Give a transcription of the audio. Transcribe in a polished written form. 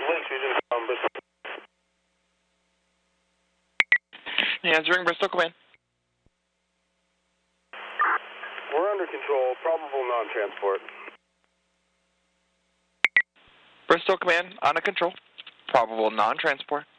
Bristol. Answering Bristol, Command. We're under control. Probable non-transport. Bristol, Command, under control. Probable non-transport.